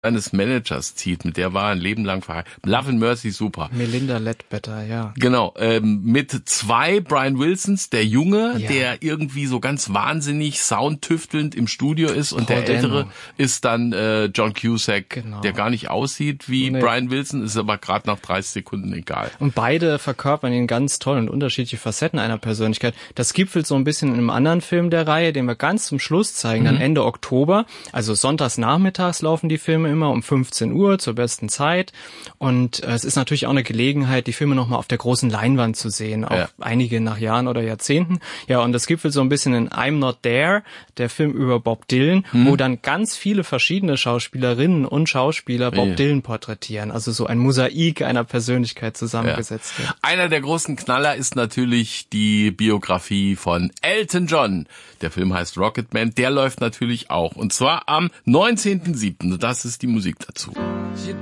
seines Managers zieht. Mit der war er ein Leben lang verheiratet. Love and Mercy, super. Melinda Ledbetter, ja. Genau, mit 2 Brian Wilsons, der Junge, der irgendwie so ganz wahnsinnig soundtüftelnd im Studio ist und Paul der Ältere Dano. ist dann John Cusack, Genau. der gar nicht aussieht wie Brian Wilson, ist aber gerade nach 30 Sekunden egal. Und beide verkörpern ihn ganz toll und unterschiedliche Facetten einer Persönlichkeit. Das gipfelt so ein bisschen in einem anderen Film der Reihe, den wir ganz zum Schluss zeigen, dann Ende Oktober. Also sonntags nachmittags laufen die Filme immer um 15 Uhr zur besten Zeit. Und es ist natürlich auch eine Gelegenheit, die Filme nochmal auf der großen Leinwand zu sehen, auch einige nach Jahren oder Jahrzehnten. Ja, und das gipfelt so ein bisschen in I'm Not There, der Film über Bob Dylan, wo dann ganz viele verschiedene Schauspielerinnen und Schauspieler Bob Dylan porträtieren. Also so ein Mosaik einer Persönlichkeit zusammengesetzt wird. Einer der großen Knaller ist natürlich die Biografie von Elton John. Der Film heißt Rocketman, der läuft natürlich auch. Und zwar am 19.07. Das ist die Musik dazu.